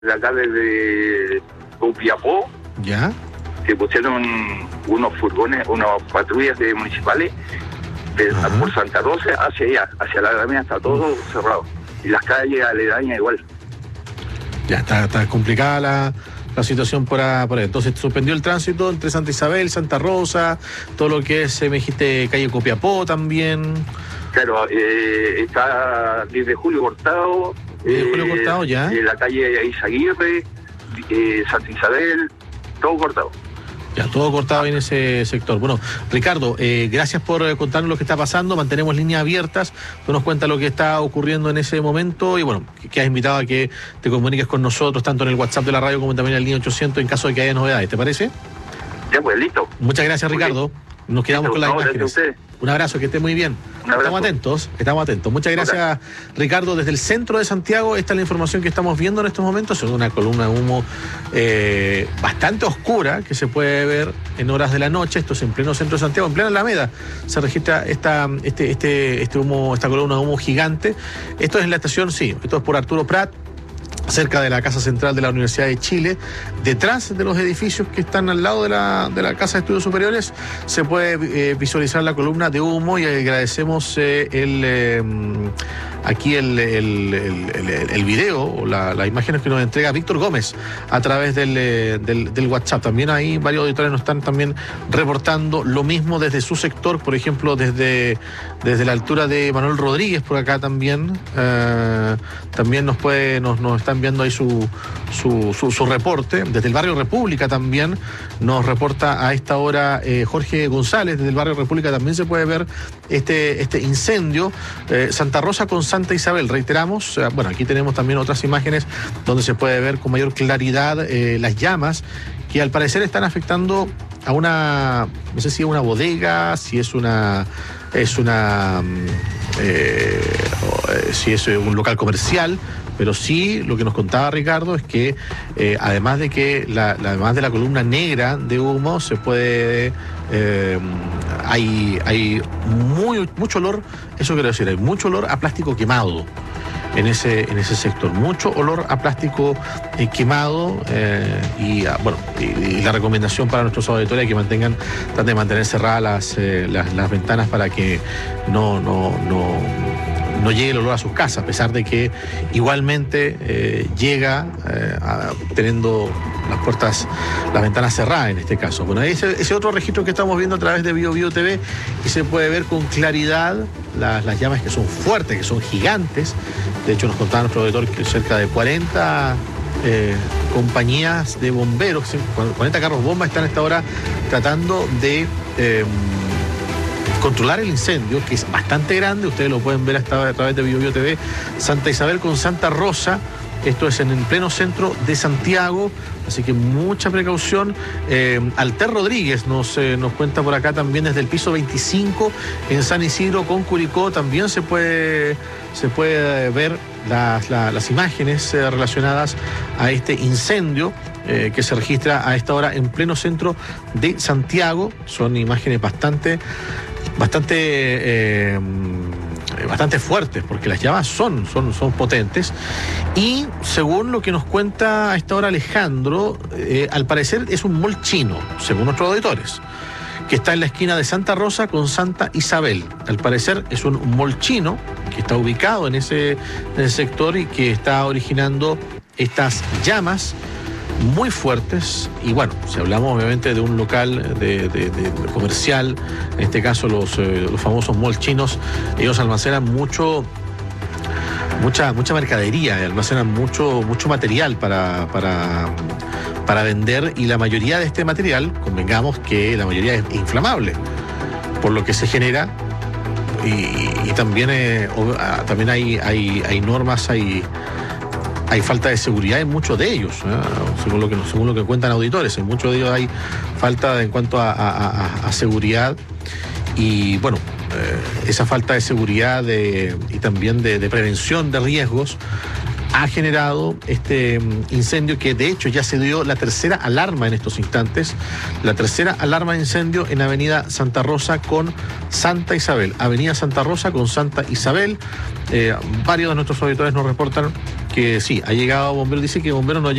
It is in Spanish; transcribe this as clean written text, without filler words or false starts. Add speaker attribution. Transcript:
Speaker 1: de acá desde Copiapó,
Speaker 2: ¿Ya?
Speaker 1: se pusieron unos furgones, unas patrullas municipales por Santa Rosa hacia allá, hacia la Alameda, está todo cerrado. Y las calles aledañas igual.
Speaker 2: Ya, está complicada la situación por ahí. Entonces suspendió el tránsito entre Santa Isabel, Santa Rosa, todo lo que es, me dijiste, calle Copiapó también.
Speaker 1: Claro, está 10 de julio cortado.
Speaker 2: 10 de julio cortado, ya.
Speaker 1: La calle Izaguirre, Santa Isabel, todo cortado.
Speaker 2: Ya, todo cortado en ese sector. Bueno, Ricardo, gracias por contarnos lo que está pasando. Mantenemos líneas abiertas. Tú nos cuentas lo que está ocurriendo en ese momento y bueno, que has invitado a que te comuniques con nosotros, tanto en el WhatsApp de la radio como también en el línea 800 en caso de que haya novedades. ¿Te parece?
Speaker 1: Ya, pues, listo.
Speaker 2: Muchas gracias, Ricardo. Nos quedamos con las imágenes. Un abrazo, que esté muy bien. Estamos atentos. Muchas gracias, Ricardo. Desde el centro de Santiago, esta es la información que estamos viendo en estos momentos. Es una columna de humo bastante oscura que se puede ver en horas de la noche. Esto es en pleno centro de Santiago, en plena Alameda. Se registra este humo, esta columna de humo gigante. Esto es en la estación, sí, esto es por Arturo Prat, cerca de la Casa Central de la Universidad de Chile, detrás de los edificios que están al lado de la Casa de Estudios Superiores, se puede visualizar la columna de humo y agradecemos aquí el video o las imágenes que nos entrega Víctor Gómez a través del WhatsApp. También hay varios auditores nos están también reportando lo mismo desde su sector, por ejemplo, desde la altura de Manuel Rodríguez, por acá también nos están viendo ahí su reporte. Desde el barrio República también nos reporta a esta hora Jorge González. Desde el barrio República también se puede ver este incendio. Santa Rosa con Santa Isabel, reiteramos, bueno, aquí tenemos también otras imágenes donde se puede ver con mayor claridad las llamas que al parecer están afectando a una, no sé si es una bodega, si es un local comercial, pero sí lo que nos contaba Ricardo es que además de la columna negra de humo se puede hay mucho olor, eso quiero decir, hay mucho olor a plástico quemado en ese sector, mucho olor a plástico quemado y la recomendación para nuestros auditores es que traten de mantener cerradas las ventanas para que no llegue el olor a sus casas, a pesar de que igualmente llega teniendo las ventanas cerradas en este caso. Bueno, ese otro registro que estamos viendo a través de Bio TV y se puede ver con claridad las llamas que son fuertes, que son gigantes. De hecho, nos contaba nuestro auditor que cerca de 40 compañías de bomberos, 40 carros bomba están a esta hora tratando de controlar el incendio, que es bastante grande. Ustedes lo pueden ver a través de Bio TV. Santa Isabel con Santa Rosa. Esto es en el pleno centro de Santiago, así que mucha precaución. Alter Rodríguez nos cuenta por acá también desde el piso 25 en San Isidro con Curicó. También se puede ver las imágenes relacionadas a este incendio que se registra a esta hora en pleno centro de Santiago. Son imágenes bastante fuertes, porque las llamas son potentes. Y según lo que nos cuenta a esta hora Alejandro, al parecer es un mall chino, según nuestros auditores, que está en la esquina de Santa Rosa con Santa Isabel. Al parecer es un mall chino que está ubicado en ese sector y que está originando estas llamas muy fuertes. Y bueno, si hablamos obviamente de un local de comercial, en este caso los famosos malls chinos, ellos almacenan mucha mercadería, almacenan mucho material para vender, y la mayoría de este material, convengamos que la mayoría es inflamable, por lo que se genera y también hay normas, hay falta de seguridad en muchos de ellos, según lo que cuentan auditores. En muchos de ellos hay falta en cuanto a seguridad. Y bueno, esa falta de seguridad y también de prevención de riesgos ha generado este incendio, que de hecho ya se dio la tercera alarma en estos instantes, la tercera alarma de incendio en Avenida Santa Rosa con Santa Isabel. Avenida Santa Rosa con Santa Isabel. Varios de nuestros auditores nos reportan que sí, ha llegado bomberos, dice que bomberos no